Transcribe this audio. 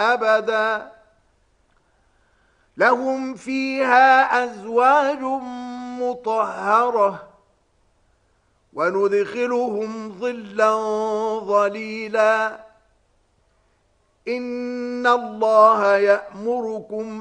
أبدا لهم فيها أزواج مطهرة وندخلهم ظلا ظليلا إن الله يأمركم